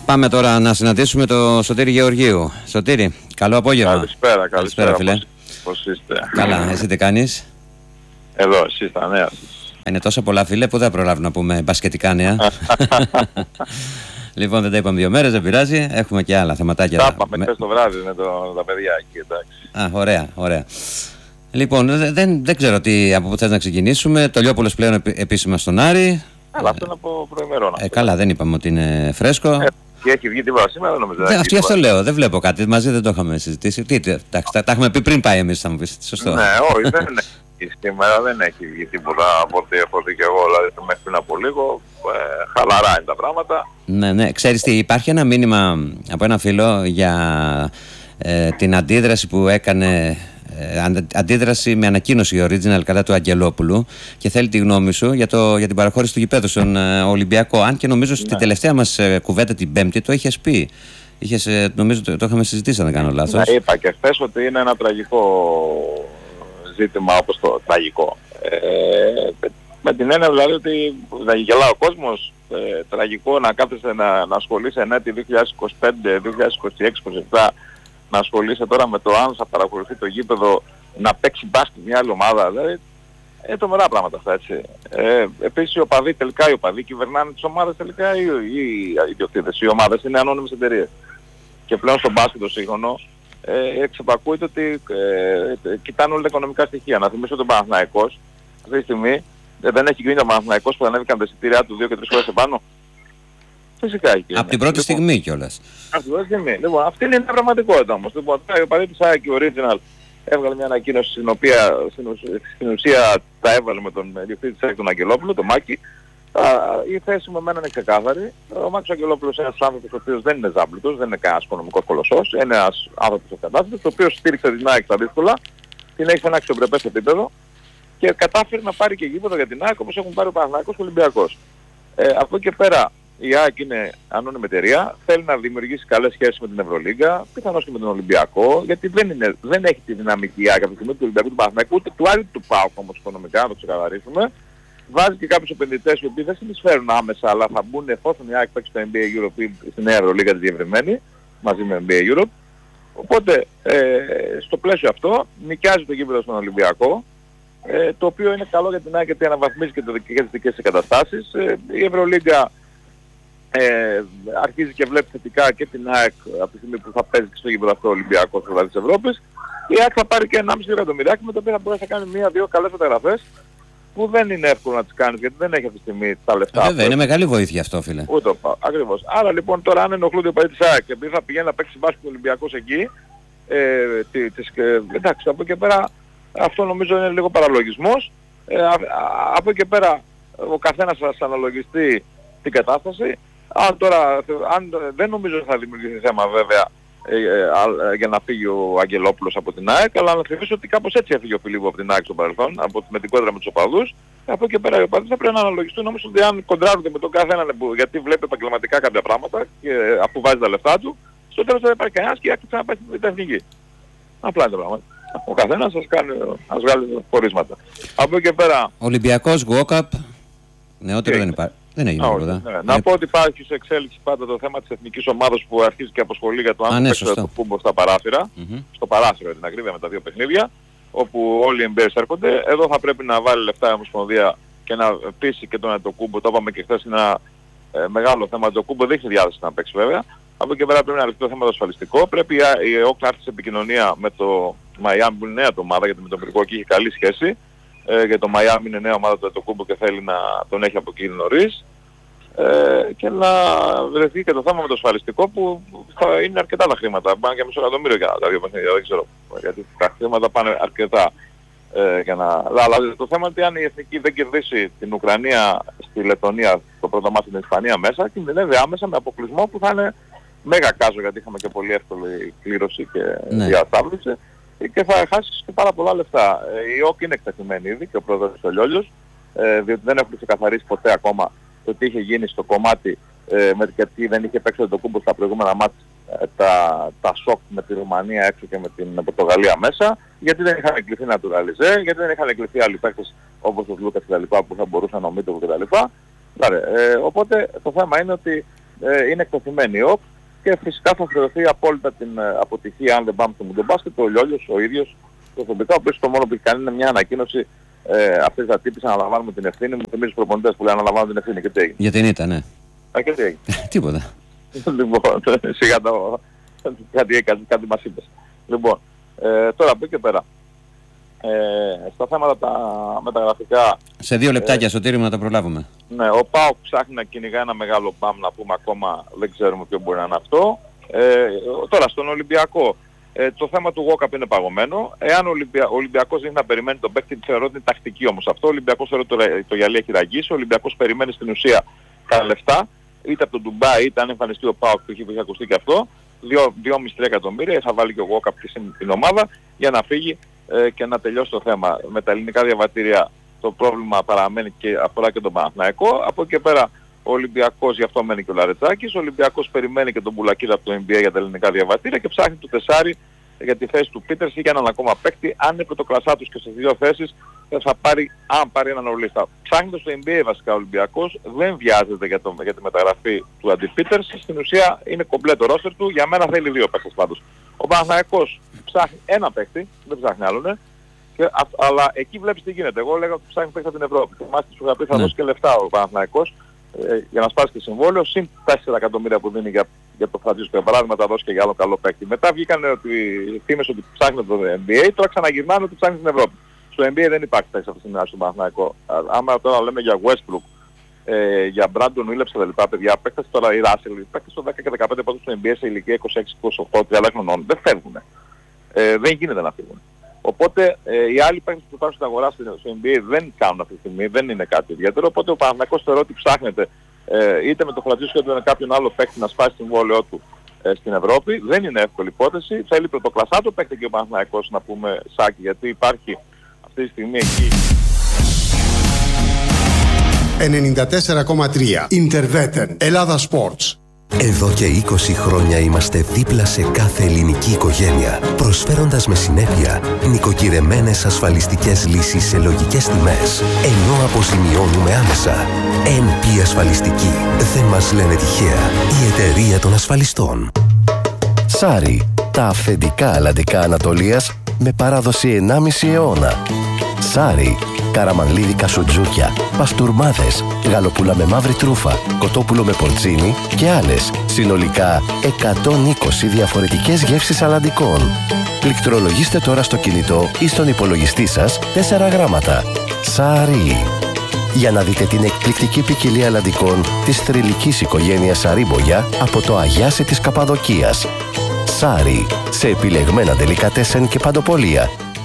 Πάμε τώρα να συναντήσουμε τον Σωτήρη Γεωργίου. Σωτήρη, καλό απόγευμα. Καλησπέρα φίλε. Πώς είστε? Καλά, εσύ τι κάνεις? Εδώ, εσύ στα νέα. Είναι τόσα πολλά, φίλε, που δεν προλάβω να πούμε μπασκετικά νέα. Λοιπόν, δεν τα είπαμε 2 μέρες, δεν πειράζει. Έχουμε και άλλα θεματάκια. Τα είπαμε χθες το βράδυ με τα παιδιά εκεί, εντάξει. Ωραία, ωραία. Λοιπόν, δεν ξέρω από πού θες να ξεκινήσουμε. Το Λιόπουλος πλέον επίσημα στον Άρη. Αλλά αυτό είναι από προημερών. Καλά, δεν είπαμε ότι είναι φρέσκο. Και έχει βγει τίποτα σήμερα, δεν νομίζω. Αυτό λέω, δεν βλέπω κάτι. Μαζί δεν το είχαμε συζητήσει. Τα έχουμε πει πριν πάει εμείς, θα μου πεις. Σωστό. Ναι, όχι, δεν έχει. Σήμερα δεν έχει βγει τίποτα από ό,τι έχω δει και εγώ. Δηλαδή, μέχρι πριν από λίγο, χαλαρά είναι τα πράγματα. Ναι. Ξέρεις τι, υπάρχει ένα μήνυμα από ένα φίλο για την αντίδραση που έκανε. Αντίδραση με ανακοίνωση original κατά του Αγγελόπουλου και θέλει τη γνώμη σου για την παραχώρηση του γηπέδου στον Ολυμπιακό. Αν και νομίζω στην τελευταία μας κουβέντα την Πέμπτη το είχες πει. Νομίζω το είχαμε συζητήσει, αν δεν κάνω λάθος. Ναι, είπα και χθες ότι είναι ένα τραγικό ζήτημα, όπως το τραγικό. Με την έννοια δηλαδή ότι θα γελά ο κόσμος. Τραγικό να κάθεσαι να ασχολείσαι ενέτη 2025, 2026, 2027. Να ασχολείσαι τώρα με το αν θα παρακολουθεί το γήπεδο, να παίξει μπάσκετ μια άλλη ομάδα. Δηλαδή, τρομερά πράγματα αυτά, έτσι. Επίσης οι οπαδοί κυβερνάνε τις ομάδες τελικά ή οι ιδιοκτήτες. Οι ομάδες είναι ανώνυμες εταιρείες. Και πλέον στο μπάσκετ το σύγχρονο εξεπακούεται ότι κοιτάνε όλα τα οικονομικά στοιχεία. Να θυμίσω τον Παναθηναϊκός, αυτή τη στιγμή δεν έχει γίνει ο Παναθηναϊκός που ανέβηκαν τα εισιτήριά του 2 και 3 φορές επάνω. Φυσικά έχει. Από την πρώτη στιγμή κιόλας. Από την πρώτη στιγμή. Λοιπόν, αυτή είναι μια πραγματικότητα όμως. Λοιπόν, ο παδί της ΑΕΚ Original έβγαλε μια ανακοίνωση στην οποία στην ουσία τα έβαλε με τον διευθυντή της ΑΕΚ τον Αγγελόπουλο, τον Μάκη. Η θέση μου εμένα είναι ξεκάθαρη. Ο Μάκης Αγγελόπουλος είναι ένας άνθρωπος ο οποίος δεν είναι ζάμπλουτος, δεν είναι κανένας οικονομικός κολοσσός. Είναι ένας άνθρωπος ευκατάστατος, ο οποίος στήριξε την ΑΕΚ στα δύσκολα, την έχει σε ένα αξιοπρεπές επίπεδο και κατάφερε να πάρει και γήπεδο για την ΑΕΚ όπως έχουν πάρει ο Παναθηναϊκός και ο Ολυμπιακός. Από εκεί και πέρα η ΑΕΚ είναι ανώνυμη εταιρεία, θέλει να δημιουργήσει καλές σχέσεις με την Ευρωλίγκα, πιθανώς και με τον Ολυμπιακό, γιατί δεν έχει τη δυναμική η ΑΕΚ από τη στιγμή του Ολυμπιακού, του Παναθηναϊκού, ούτε του Άρη του ΠΑΟΚ όμως οικονομικά, να το ξεκαθαρίσουμε. Βάζει και κάποιους επενδυτές οι οποίοι δεν συνεισφέρουν άμεσα, αλλά θα μπουν εφόσον η ΑΕΚ παίξει στο NBA Europe στη νέα Ευρωλίγκα τη διευρυμένη, μαζί με NBA Europe. Οπότε στο πλαίσιο αυτό νοικιάζει το γήπεδο στον Ολυμπιακό, το οποίο είναι καλό για την ΑΕΚ γιατί αναβαθμίζει και τις δικές εγκαταστάσεις. Η Ευρωλίγκα αρχίζει και βλέπει θετικά και την ΑΕΚ από τη στιγμή που θα παίζει και στο γήπεδο αυτό ο Ολυμπιακός της Ευρώπης. Η ΑΕΚ θα πάρει και 1,5 εκατομμυριάκι με το οποίο θα μπορέσει να κάνει 1-2 καλές φωτογραφίες που δεν είναι εύκολο να τις κάνεις γιατί δεν έχει αυτή τη στιγμή τα λεφτά. Βέβαια, είναι μεγάλη βοήθεια αυτό, φίλε. Ούτε ακριβώς. Άρα λοιπόν τώρα αν ενοχλούνται οι οπαδοί της ΑΕΚ και επειδή θα πηγαίνει να παίξει μπάσκετ ο Ολυμπιακός εκεί, εντάξει, από εκεί και πέρα αυτό νομίζω είναι λίγο παραλογισμός. Από εκεί και πέρα ο καθένας θα αναλογιστεί την κατάσταση. Αν δεν νομίζω ότι θα δημιουργηθεί θέμα βέβαια για να φύγει ο Αγγελόπουλος από την ΑΕΚ, αλλά να θυμίσω ότι κάπως έτσι έφυγε ο Φιλίππου από την ΑΕΚ στο παρελθόν, με την κόντρα με τους οπαδούς. Από εκεί και πέρα οι οπαδοί θα πρέπει να αναλογιστούν όμως ότι αν κοντράρονται με τον καθέναν γιατί βλέπει επαγγελματικά κάποια πράγματα και αφού βάζει τα λεφτά του, στο τέλος θα υπάρχει κανένας και η ΑΕΚ θα πάει στην εθνική. Απλά είναι το πράγμα. Ο καθένας ας βγάλει πορίσματα. Από εκεί και πέρα... Ολυμπιακός, Γουόκαπ, νεότερο δεν υπάρχει. Δεν έγινε τίποτα. Ναι. Να πω ότι υπάρχει σε εξέλιξη πάντα το θέμα της εθνικής ομάδας που αρχίζει και αποσχολεί για το αν παίξει το Κούμπο στα παράθυρα. Στο παράθυρο την ακρίβεια με τα 2 παιχνίδια, όπου όλοι οι εμπειρίες έρχονται. Εδώ θα πρέπει να βάλει λεφτά η Ομοσπονδία και να πείσει και τον Αντοκούμπο. Το είπαμε και χθες, είναι ένα μεγάλο θέμα. Το Κούμπο δεν έχει διάθεση να παίξει βέβαια. Από εκεί πέρα πρέπει να λυθεί το θέμα το ασφαλιστικό. Πρέπει η ΕΟΚ να έρθει σε επικοινωνία με το Μαϊάμι που είναι νέα του ομάδα, γιατί με τον Πυρικό έχει καλή σχέση. Για το Μαϊάμι είναι νέα ομάδα του Αντοκούμπο και θέλει να τον έχει από εκεί νωρίς. Και να βρεθεί και το θέμα με το ασφαλιστικό που θα είναι αρκετά τα χρήματα. Πάνε και μισό εκατομμύριο για τα 2 παιχνίδια, δεν ξέρω. Γιατί τα χρήματα πάνε αρκετά. Αλλά το θέμα είναι ότι αν η Εθνική δεν κερδίσει την Ουκρανία στη Λετωνία το πρώτο μάτι στην Ισπανία μέσα, κινδυνεύει άμεσα με αποκλεισμό που θα είναι μέγα κάζο γιατί είχαμε και πολύ εύκολη κλήρωση και διασταύρωση και θα χάσει και πάρα πολλά λεφτά. Η ΟΚ είναι εκτεθειμένη ήδη και ο πρόεδρος ο Λιόλιος, διότι δεν έχουν ξεκαθαρίσει ποτέ ακόμα το τι είχε γίνει στο κομμάτι γιατί δεν είχε παίξει το Κούμπο στα προηγούμενα μάτια τα σοκ με τη Ρουμανία έξω και με την Πορτογαλία μέσα, γιατί δεν είχαν εγκληθεί Νατουραλιζέ, γιατί δεν είχαν εγκληθεί άλλοι παίκτες όπως ο Λούκας κτλ. Που θα μπορούσαν ο Μίτοβου κτλ. Οπότε το θέμα είναι ότι είναι εκτεθειμένη η ΟΚ και φυσικά θα χρεωθεί απόλυτα την αποτυχία αν δεν πάμε στο Μουντομπάσκετ, ο Λιόλιος ο ίδιος προσωπικά, ο οποίος το μόνο που έχει κάνει είναι μια ανακοίνωση αυτής της ατύπης, αναλαμβάνουμε την ευθύνη. Μου θυμίζει τους προπονητές που λένε αναλαμβάνουν την ευθύνη και τι έγινε. Για την ήττα, ναι. Και τι έγινε. Τίποτα. Λοιπόν, σιγά κάτι μας είπες. Λοιπόν, τώρα από εκεί και πέρα. Στα θέματα τα μεταγραφικά... Σε 2 λεπτάκια, Σωτήρη, να τα προλάβουμε. Ναι, ο ΠΑΟΚ ψάχνει να κυνηγά ένα μεγάλο μπαμ, να πούμε ακόμα, δεν ξέρουμε ποιο μπορεί να είναι αυτό. Τώρα στον Ολυμπιακό, το θέμα του Walkup είναι παγωμένο. Εάν ο Ολυμπιακός δεν να περιμένει τον παίκτη, θεωρώ ότι είναι τακτική όμως αυτό. Ο Ολυμπιακός θεωρώ ότι το γυαλί έχει ραγίσει. Ο Ολυμπιακός περιμένει στην ουσία τα λεφτά, είτε από τον Ντουμπάι, είτε αν εμφανιστεί ο ΠΑΟΚ, που έχει ακουστεί και αυτό, 2,5-3 εκατομμύρια, θα βάλει και ο Walkup στην ομάδα για να φύγει και να τελειώσει το θέμα. Με τα ελληνικά διαβατήρια το πρόβλημα παραμένει και αφορά και τον Παναθηναϊκό. Από εκεί και πέρα ο Ολυμπιακός, γι' αυτό μένει και ο Λαρετζάκης. Ο Ολυμπιακός περιμένει και τον Μπουλακίδα από το NBA για τα ελληνικά διαβατήρια και ψάχνει το τεσάρι για τη θέση του Πίτερς ή για έναν ακόμα παίκτη. Αν είναι πρωτοκλασσά τους και στις 2 θέσεις θα πάρει, αν πάρει έναν ρολίστα. Ψάχνει στο NBA βασικά ο Ολυμπιακός, δεν βιάζεται για τη μεταγραφή του Αντι Πίτερς. Στην ουσία είναι κομπλέ το ρόστερ του, για μένα θέλει 2 παίκτες πάντως. Ο Παναθηναϊκός ψάχνει ένα παίκτη, δεν ψάχνει άλλον. Αλλά εκεί βλέπεις τι γίνεται. Εγώ λέγα ότι ψάχνει παίκτη από την Ευρώπη. Θυμάστε σου είχα πει θα δώσει και λεφτά ο Παναθηναϊκός για να σπάσει και συμβόλαιο, συν 4 εκατομμύρια που δίνει για το Φραντζίσκο, για παράδειγμα, τα δώσει και για άλλο καλό παίκτη. Μετά βγήκαν ότι θύμες ότι ψάχνει το NBA, τώρα ξαναγυρνάνε ότι ψάχνει στην Ευρώπη. Στο NBA δεν υπάρχει θέση αυτή τη στιγμή στον Παναθηναϊκό. Άμα τώρα λέμε για Westbrook, για Brandon Williams και τα λοιπά παιδιά, παίκτες τώρα οι Russell, παίκτες στο 10 και 15 πόντους στο NBA σε ηλικία 26-28, 30 χρονών, δεν φεύγουν. Δεν γίνεται να φύγουν. Οπότε οι άλλοι παίκτες που υπάρχουν στην αγορά στο NBA δεν κάνουν αυτή τη στιγμή, δεν είναι κάτι ιδιαίτερο. Οπότε ο Παναθηναϊκός θεωρώ ότι ψάχνεται είτε με το Φραντζίσκο είτε με κάποιον άλλο παίκτη να σπάσει συμβόλαιό του στην Ευρώπη. Δεν είναι εύκολη υπόθεση. Θέλει πρωτοκλασσά το παίκτη και ο Παναθηναϊκός, να πούμε, Σάκη, γιατί υπάρχει αυτή τη στιγμή εκεί. 94,3 Ιντερβέτεν Ελλάδα Sports. Εδώ και 20 χρόνια είμαστε δίπλα σε κάθε ελληνική οικογένεια, προσφέροντας με συνέπεια νοικοκυρεμένες ασφαλιστικές λύσεις σε λογικές τιμές, ενώ αποζημιώνουμε άμεσα. NP Ασφαλιστική. Δεν μας λένε τυχαία. Η εταιρεία των ασφαλιστών. Σάρι. Τα αυθεντικά αλλαντικά Ανατολίας με παράδοση 1,5 αιώνα. Σάρι. Καραμανλίδικα σουτζούκια, παστούρμάδες, γαλοπούλα με μαύρη τρούφα, κοτόπουλο με πορτσίνι και άλλες. Συνολικά 120 διαφορετικές γεύσεις αλλαντικών. Πληκτρολογήστε τώρα στο κινητό ή στον υπολογιστή σας 4 γράμματα. Σάρι. Για να δείτε την εκπληκτική ποικιλία αλλαντικών της θρυλικής οικογένειας Σαρίμπογια από το Αγιάσι της Καπαδοκίας. Σάρι. Σε επιλεγμένα ντελικατέσεν και παντοπολία.